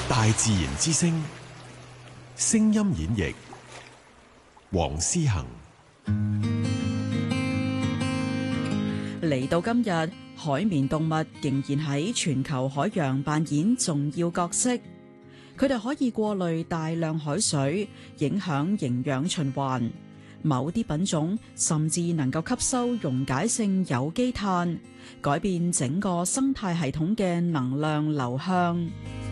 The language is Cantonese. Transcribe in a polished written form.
大自然之聲，聲音演繹，黃思恒。 嚟到今日，海綿動物仍然喺全球海洋扮演重要角色。佢哋可以過濾大量海水，影響營養循環。某啲品種甚至能夠吸收溶解性有機碳，改變整個生態系統嘅能量流向。